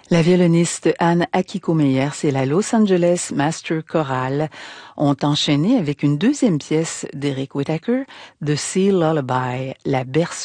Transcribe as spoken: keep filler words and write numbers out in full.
La violoniste Anne Akiko Meyers et la Los Angeles Master Chorale ont enchaîné avec une deuxième pièce d'Eric Whitacre, The Sea Lullaby, la berceuse